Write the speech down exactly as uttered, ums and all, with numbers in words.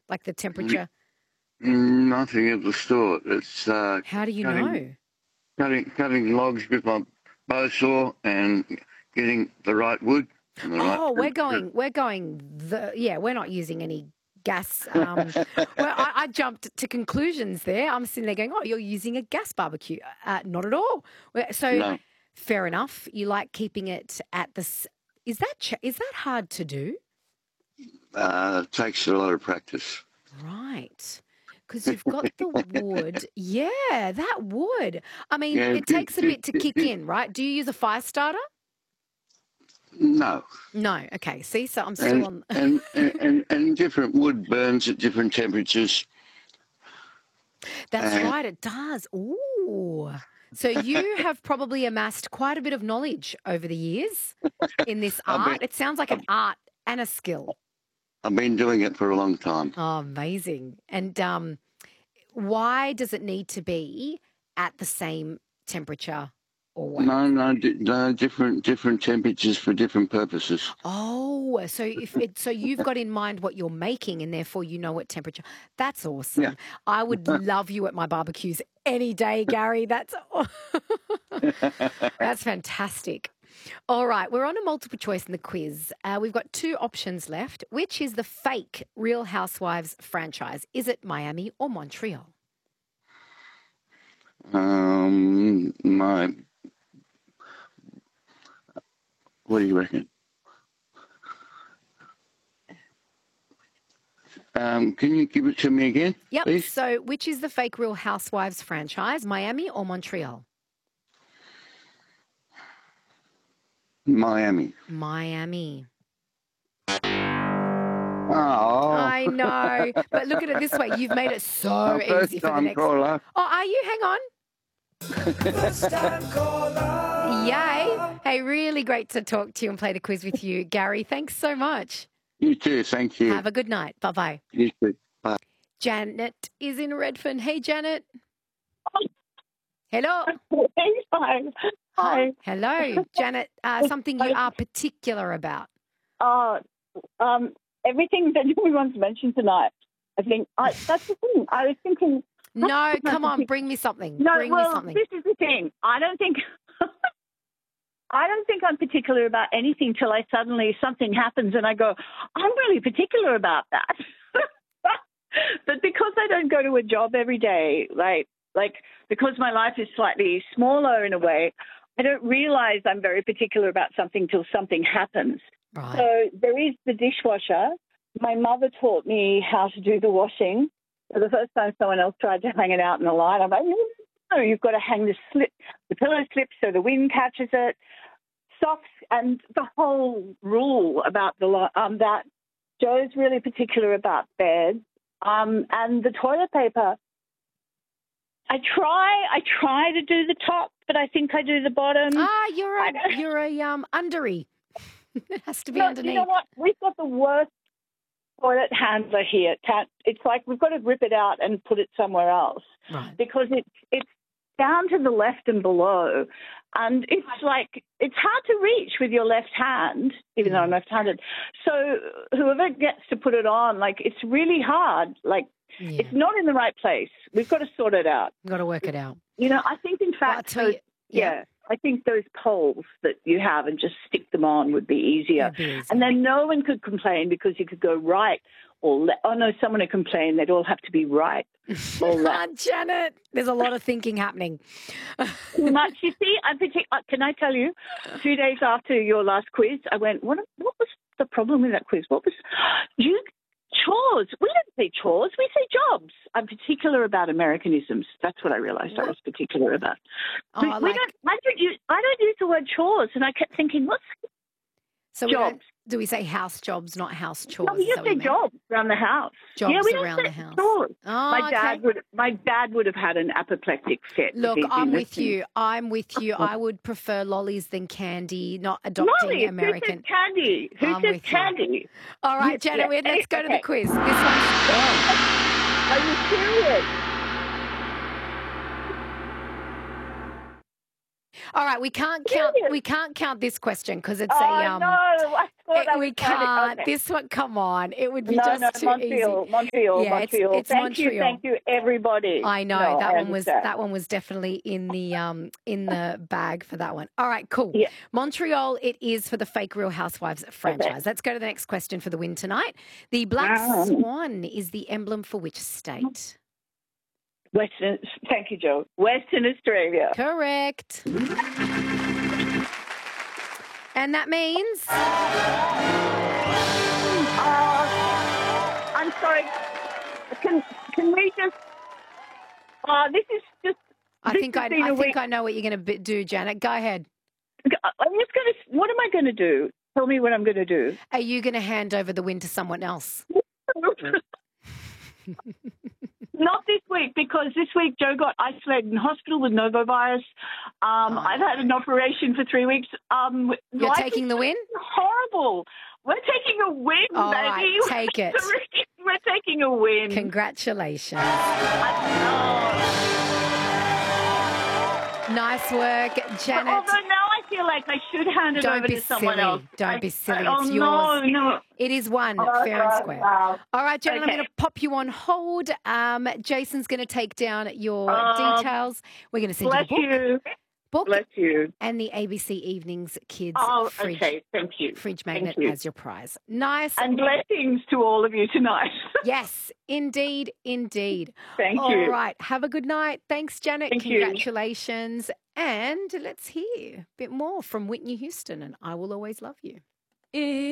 like the temperature? Nothing of the sort. It's uh, How do you cutting, know? cutting cutting logs with my bow saw and getting the right wood. And the Oh, right we're going, we're going, the, yeah, we're not using any gas. Um, well, I, I jumped to conclusions there. I'm sitting there going, oh, you're using a gas barbecue. Uh, not at all. Well, So No. fair enough. You like keeping it at the, s- is that, ch- is that hard to do? Uh, it takes a lot of practice. Right. Because you've got the wood. Yeah, that wood. I mean, Yeah, it di- takes a di- bit to di- kick di- in, right? Do you use a fire starter? No. No. Okay. See, so I'm still And, on. and, and, and different wood burns at different temperatures. That's And right, it does. Ooh. So you have probably amassed quite a bit of knowledge over the years in this I've been, art. It sounds like an I've, art and a skill. I've been doing it for a long time. Oh, amazing. And um, why does it need to be at the same temperature always? No, no, di- no, different different temperatures for different purposes. Oh, so if it, so you've got in mind what you're making and therefore you know what temperature. That's awesome. Yeah. I would love you at my barbecues any day, Gary. That's That's fantastic. All right, we're on a multiple choice in the quiz. Uh, we've got two options left. Which is the fake Real Housewives franchise? Is it Miami or Montreal? Um, my, what do you reckon? Um, can you give it to me again, Yep. please? So, which is the fake Real Housewives franchise? Miami or Montreal? Miami. Miami. Oh, I know. But look at it this way. You've made it so our first easy for the time next. caller. Oh, are you? Hang on. First time caller. Yay. Hey, really great to talk to you and play the quiz with you, Gary. Thanks so much. You too, thank you. Have a good night. Bye-bye. You too. Bye. Janet is in Redfern. Hey, Janet. Hello. Hi. Hi. Hello. Janet, uh, something you are particular about. Uh, um, everything that everyone's mentioned tonight, I think I, that's the thing. I was thinking. No, come on, bring me something. No, bring well, me something. this is the thing. I don't think. I don't think I'm particular about anything till I suddenly something happens and I go, I'm really particular about that. But because I don't go to a job every day, like like because my life is slightly smaller in a way, I don't realize I'm very particular about something till something happens. Right. So there is the dishwasher. My mother taught me how to do the washing. For the first time someone else tried to hang it out in the line, I'm like, no, you've got to hang the slip, the pillow slip so the wind catches it. Socks and the whole rule about the um, that Joe's really particular about beds um, and the toilet paper. I try, I try to do the top, but I think I do the bottom. Ah, you're I a don't- you're a um undery. It has to be No, underneath. you know what? We've got the worst toilet handler here. Cat. It's like we've got to rip it out and put it somewhere else Right. because it's it's down to the left and below, and it's like it's hard to reach with your left hand, even though I'm left-handed. So whoever gets to put it on, like it's really hard. Like Yeah. it's not in the right place. We've got to sort it out. Got to work it out. You know, I think in Well, I'll fact, tell those, you. yeah, I think those poles that you have and just stick them on would be easier. It'd be easy. And then no one could complain because you could go right or left. Oh, no, someone would complain. They'd all have to be right or left. Ah, Janet, there's a lot of thinking happening. Too much. You see, I partic- uh, can I tell you, two days after your last quiz, I went, what, what was the problem with that quiz? What was you chores? We don't say chores. We say jobs. I'm particular about Americanisms. That's what I realized I was particular about. Oh, we, I we like- don't, I, don't use, I don't use the word chores, and I kept thinking, what's So we don't, jobs? do we say house jobs, not house chores? No, we Is just that what say you meant? jobs around the house. Jobs yeah, we don't around say the house. chores. Oh, my dad okay. would. My dad would have had an apoplectic fit. if Look, he'd been I'm with listening. you. I'm with you. I would prefer lollies than candy, not adopting Molly, American. who says candy? Who I'm says with you. candy? All right, Yes, Janet, yeah. we- let's go to the Okay. quiz. This one's Are you serious? All right, we can't count. Serious? We can't count this question because it's Oh, a um. no. I thought it- I we was trying to- can't. okay. This one, come on, it would be No, just no, too Montreal, easy. Montreal, Yeah, it's- Montreal. it's thank you, Montreal. thank you, everybody. I know No, that I one was understand. that one was definitely in the um in the bag for that one. All right, cool. Yeah. Montreal, it is for the Fake Real Housewives franchise. Let's go to the next question for the win tonight. The black Um, swan is the emblem for which state? Western, thank you, Joe. Western Australia. Correct. And that means Uh, I'm sorry. Can can we just? Uh, this is just. I this think has I, been I a think week- I know what you're going to do, Janet. Go ahead. I'm just going to. What am I going to do? Tell me what I'm going to do. Are you going to hand over the win to someone else? Not this week, because this week Joe got isolated in hospital with novovirus. Um, Oh. I've had an operation for three weeks. Um, You're life taking is the win? horrible. We're taking a win, All baby. right, take it. We're taking a win. Congratulations. I- Nice work, oh. Janet. Although now I feel like I should hand it Don't over be to someone silly. else. Don't I- be silly. Oh, It's no, yours. no. It is one, Oh, fair and God, square. wow. All right, Janet, I'm Okay. going to pop you on hold. Um, Jason's going to take down your Um, details. We're going to send Bless you the book, you. book Bless you. and the A B C Evenings Kids Oh, fridge, okay. Thank you. fridge Thank magnet you. as your prize. Nice. And blessings to all of you tonight. Yes, indeed, indeed. Thank All you. right, have a good night. Thanks, Janet. Thank you. Congratulations. And let's hear a bit more from Whitney Houston and I Will Always Love You.